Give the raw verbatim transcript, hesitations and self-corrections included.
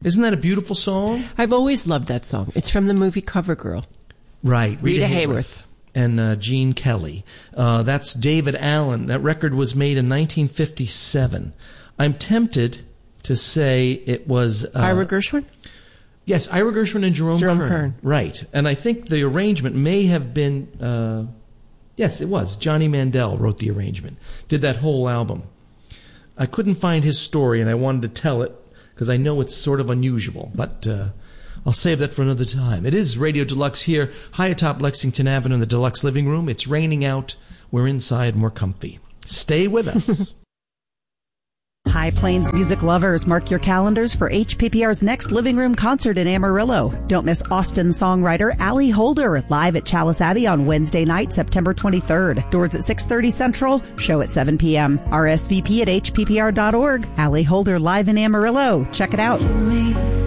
Isn't that a beautiful song? I've always loved that song. It's from the movie Covergirl. Right. Rita, Rita Hayworth. Hayworth. And uh, Gene Kelly. Uh, that's David Allen. That record was made in nineteen fifty-seven. I'm tempted to say it was... Uh, Ira Gershwin? Yes, Ira Gershwin and Jerome, Jerome Kern. Kern. Right. And I think the arrangement may have been... Uh, yes, it was. Johnny Mandel wrote the arrangement. Did that whole album. I couldn't find his story, and I wanted to tell it because I know it's sort of unusual, but... Uh, I'll save that for another time. It is Radio Deluxe here, high atop Lexington Avenue in the Deluxe living room. It's raining out. We're inside, more comfy. Stay with us. High Plains music lovers, mark your calendars for H P P R's next living room concert in Amarillo. Don't miss Austin songwriter Allie Holder live at Chalice Abbey on Wednesday night, September twenty-third. Doors at six thirty Central, show at seven p.m. R S V P at H P P R dot org. Allie Holder live in Amarillo. Check it out.